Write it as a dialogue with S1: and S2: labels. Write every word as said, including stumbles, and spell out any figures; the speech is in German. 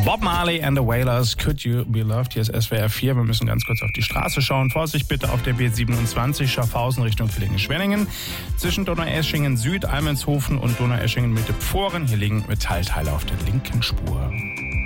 S1: Bob Marley and the Wailers, Could You Be Loved? Hier ist S W R vier. Wir müssen ganz kurz auf die Straße schauen. Vorsicht bitte auf der B siebenundzwanzig, Schaffhausen Richtung Villingen-Schwenningen. Zwischen Donaueschingen Süd, Almenshofen und Donaueschingen Mitte Pfohren. Hier liegen Metallteile auf der linken Spur.